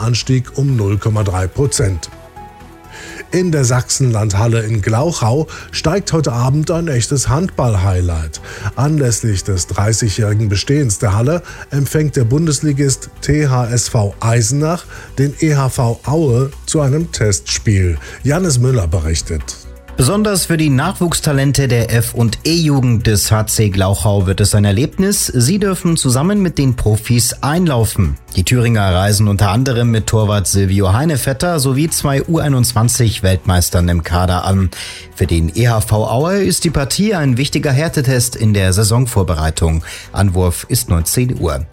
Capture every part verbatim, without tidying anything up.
Anstieg um null Komma drei Prozent. In der Sachsenlandhalle in Glauchau steigt heute Abend ein echtes Handball-Highlight. Anlässlich des dreißigjährigen Bestehens der Halle empfängt der Bundesligist T H S V Eisenach den E H V Aue zu einem Testspiel. Jannis Müller berichtet. Besonders für die Nachwuchstalente der F- und E-Jugend des H C Glauchau wird es ein Erlebnis. Sie dürfen zusammen mit den Profis einlaufen. Die Thüringer reisen unter anderem mit Torwart Silvio Heinevetter sowie zwei U einundzwanzig-Weltmeistern im Kader an. Für den E H V Aue ist die Partie ein wichtiger Härtetest in der Saisonvorbereitung. Anwurf ist neunzehn Uhr.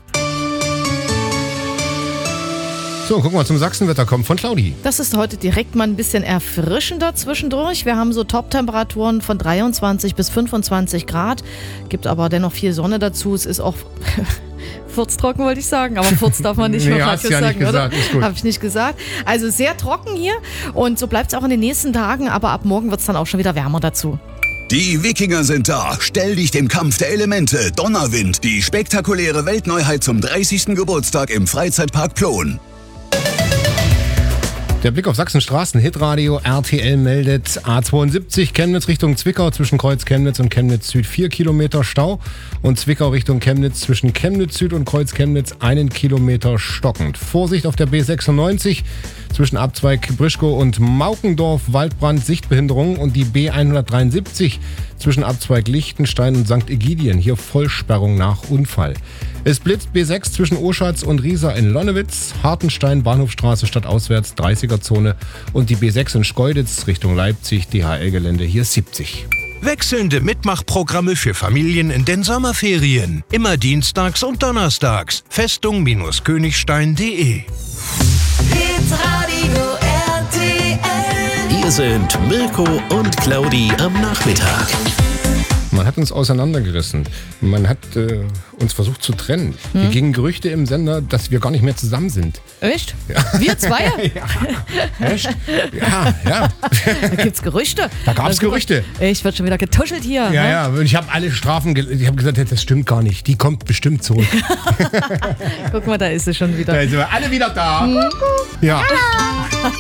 So, gucken wir zum Sachsenwetter, kommt von Claudi. Das ist heute direkt mal ein bisschen erfrischender zwischendurch. Wir haben so Top-Temperaturen von dreiundzwanzig bis fünfundzwanzig Grad. Gibt aber dennoch viel Sonne dazu. Es ist auch furztrocken, wollte ich sagen. Aber Furz darf man nicht nee, mehr hast sagen, ja nicht oder? Gesagt, ist gut. Habe ich nicht gesagt. Also sehr trocken hier. Und so bleibt es auch in den nächsten Tagen. Aber ab morgen wird es dann auch schon wieder wärmer dazu. Die Wikinger sind da. Stell dich dem Kampf der Elemente. Donnerwind. Die spektakuläre Weltneuheit zum dreißigsten Geburtstag im Freizeitpark Plon. Der Blick auf Sachsenstraßen, Hitradio, R T L meldet A zweiundsiebzig Chemnitz Richtung Zwickau zwischen Kreuz Chemnitz und Chemnitz Süd vier Kilometer Stau und Zwickau Richtung Chemnitz zwischen Chemnitz Süd und Kreuz Chemnitz einen Kilometer stockend. Vorsicht auf der B sechsundneunzig zwischen Abzweig Brischkow und Maukendorf, Waldbrand, Sichtbehinderung und die B hundertdreiundsiebzig zwischen Abzweig Lichtenstein und Sankt Egidien, hier Vollsperrung nach Unfall. Es blitzt B sechs zwischen Oschatz und Riesa in Lonnewitz, Hartenstein, Bahnhofstraße stadtauswärts dreißiger-Zone und die B sechs in Schkeuditz Richtung Leipzig, D H L-Gelände hier siebzig. Wechselnde Mitmachprogramme für Familien in den Sommerferien. Immer dienstags und donnerstags. Festung-Königstein punkt de. Hitradio R T L. Hier sind Mirko und Claudi am Nachmittag. Man hat uns auseinandergerissen. Man hat äh, uns versucht zu trennen. Hm. Hier gingen Gerüchte im Sender, dass wir gar nicht mehr zusammen sind. Echt? Ja. Wir zwei? Ja. Echt? Ja, ja. Da gibt's Gerüchte. Da gab's also, Gerüchte. Ich wird schon wieder getuschelt hier. Ja, ne? ja. Und ich habe alle Strafen, ge- ich habe gesagt, das stimmt gar nicht. Die kommt bestimmt zurück. Guck mal, da ist sie schon wieder. Da sind wir alle wieder da. Hm. Ja.